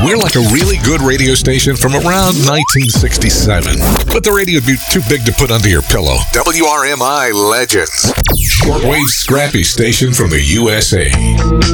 We're like a really good radio station from around 1967. But the radio would be too big to put under your pillow. WRMI Legends. Shortwave scrappy station from the USA.